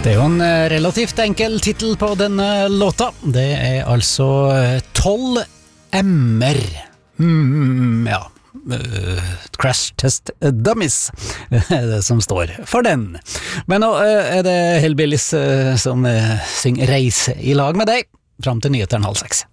Det er jo en relativt enkel titel på denne låta. Det er altså 12 M-er. Ja, Crash Test Dummies er det som står for den. Men nå er det Hellbillies som synger Reise i lag med deg, fram til nyheteren 5:30.